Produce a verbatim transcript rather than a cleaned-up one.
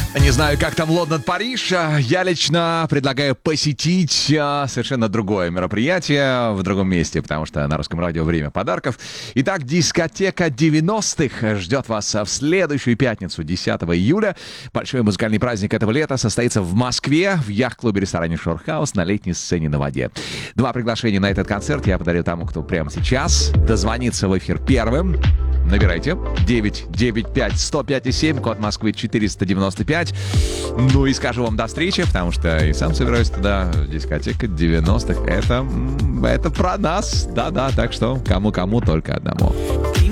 Не знаю, как там Лондон, Париж. Я лично предлагаю посетить совершенно другое мероприятие в другом месте, потому что на Русском радио время подарков. Итак, дискотека девяностых ждет вас в следующую пятницу, десятого июля. Большой музыкальный праздник этого лета состоится в Москве, в яхт-клубе-ресторане «Шорхаус» на летней сцене на воде. Два приглашения на этот концерт я подарю тому, кто прямо сейчас дозвонится в эфир первым. Набирайте девять девять пять сто пять семь, код Москвы четыреста девяносто пять. Ну и скажу вам до встречи, потому что и сам собираюсь туда. Дискотека девяностых. Это, это про нас. Да-да, так что кому-кому только одному.